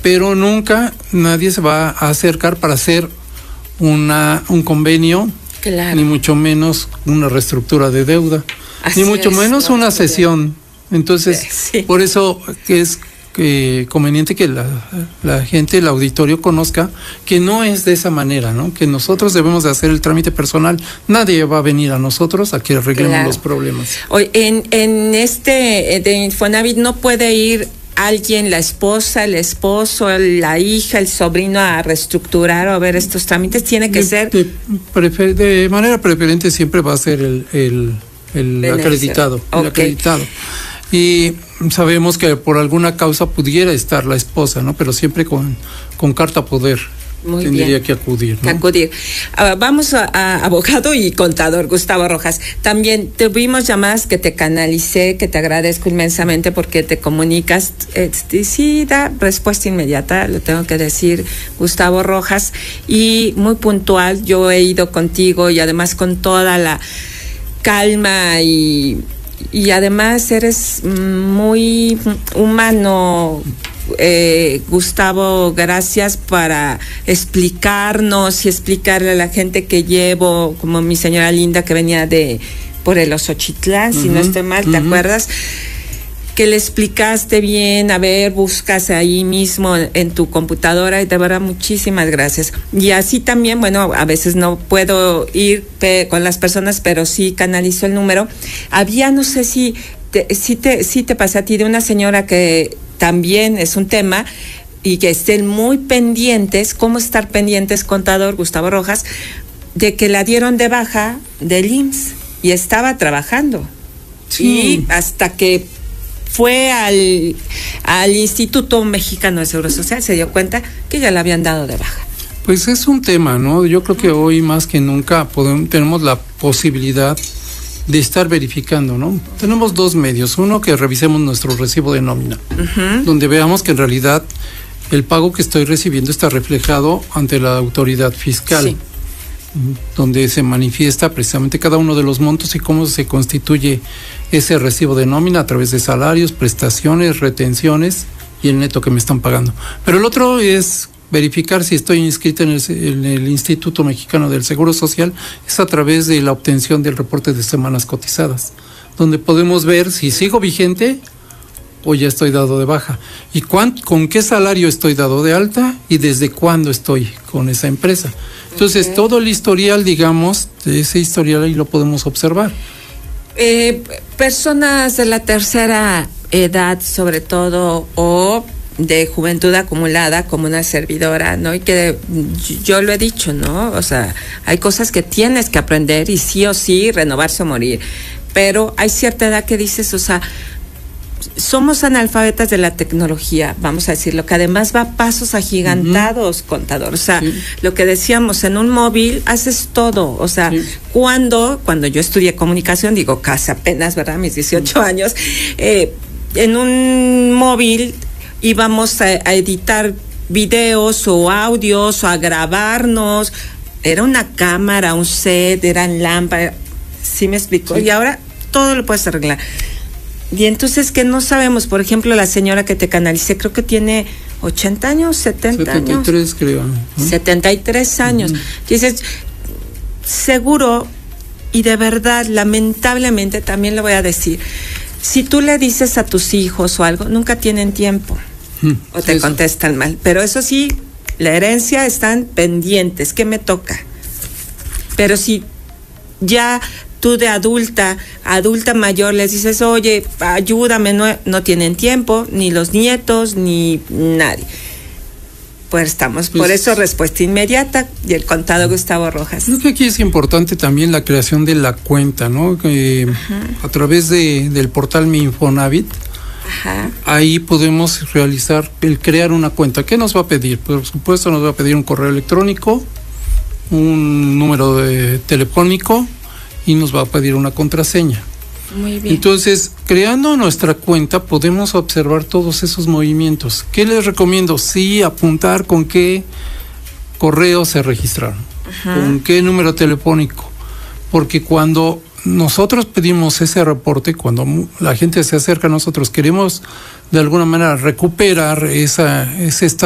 pero nunca nadie se va a acercar para hacer un convenio, claro, ni mucho menos una reestructura de deuda, así ni mucho menos una sesión. Entonces, sí, por eso que es conveniente que la gente, el auditorio conozca que no es de esa manera, ¿no? Que nosotros debemos de hacer el trámite personal. Nadie va a venir a nosotros a que arreglemos claro los problemas. Hoy, en este de Infonavit no puede ir alguien, la esposa, el esposo, la hija, el sobrino a reestructurar o a ver estos trámites. Tiene que ser de manera preferente, siempre va a ser el acreditado, okay, el acreditado. Y sabemos que por alguna causa pudiera estar la esposa, ¿no? Pero siempre con carta poder. Muy tendría bien que acudir, ¿no? Vamos a abogado y contador Gustavo Rojas. También tuvimos llamadas que te canalicé, que te agradezco inmensamente porque te comunicas, sí da respuesta inmediata, lo tengo que decir, Gustavo Rojas, y muy puntual. Yo he ido contigo y además con toda la calma y además eres muy humano. Gustavo, gracias para explicarnos y explicarle a la gente que llevo, como mi señora linda que venía por el Osochitlán, si no estoy mal, ¿te acuerdas? Que le explicaste bien, a ver, buscas ahí mismo en tu computadora y de verdad muchísimas gracias. Y así también, bueno, a veces no puedo ir con las personas, pero sí canalizo el número. Había, no sé si te pasé a ti, de una señora que también es un tema y que estén muy pendientes, cómo estar pendientes, contador Gustavo Rojas, de que la dieron de baja del IMSS y estaba trabajando. Sí. Y hasta que fue al Instituto Mexicano de Seguro Social, se dio cuenta que ya la habían dado de baja. Pues es un tema, ¿no? Yo creo que hoy más que nunca tenemos la posibilidad de estar verificando, ¿no? Tenemos dos medios. Uno, que revisemos nuestro recibo de nómina, donde veamos que en realidad el pago que estoy recibiendo está reflejado ante la autoridad fiscal, sí, donde se manifiesta precisamente cada uno de los montos y cómo se constituye ese recibo de nómina a través de salarios, prestaciones, retenciones y el neto que me están pagando. Pero el otro es verificar si estoy inscrito en el Instituto Mexicano del Seguro Social, es a través de la obtención del reporte de semanas cotizadas, donde podemos ver si sigo vigente o ya estoy dado de baja, y con qué salario estoy dado de alta y desde cuándo estoy con esa empresa. Entonces, todo el historial, digamos, de ese historial ahí lo podemos observar. Personas de la tercera edad, sobre todo, o de juventud acumulada, como una servidora, ¿no? Y que yo lo he dicho, ¿no? O sea, hay cosas que tienes que aprender y sí o sí renovarse o morir. Pero hay cierta edad que dices, o sea, somos analfabetas de la tecnología, vamos a decirlo, que además va a pasos agigantados, contador. O sea, sí, lo que decíamos, en un móvil haces todo. O sea, sí, cuando yo estudié comunicación, digo, casi apenas, ¿verdad? Mis 18 años, en un móvil íbamos a editar videos o audios o a grabarnos. Era una cámara, un set, eran lámparas. ¿Sí me explico? Sí. Y ahora todo lo puedes arreglar. Y entonces que no sabemos, por ejemplo, la señora que te canalicé, creo que tiene 80 años, 70 años. 73 creo. 73 años. Dices, seguro, y de verdad, lamentablemente, también lo voy a decir, si tú le dices a tus hijos o algo, nunca tienen tiempo o te contestan mal. Pero eso sí, la herencia están pendientes, ¿qué me toca? Pero si ya tú de adulta mayor les dices, oye, ayúdame, no tienen tiempo, ni los nietos, ni nadie. Pues estamos, por eso respuesta inmediata y el contado Gustavo Rojas. Creo que aquí es importante también la creación de la cuenta, ¿no? A través del portal Mi Infonavit, ahí podemos crear una cuenta. ¿Qué nos va a pedir? Por supuesto nos va a pedir un correo electrónico, un número telefónico y nos va a pedir una contraseña. Muy bien. Entonces, creando nuestra cuenta podemos observar todos esos movimientos. ¿Qué les recomiendo? Sí, apuntar con qué correo se registraron, con qué número telefónico, porque cuando nosotros pedimos ese reporte, cuando la gente se acerca a nosotros, queremos de alguna manera recuperar ese estado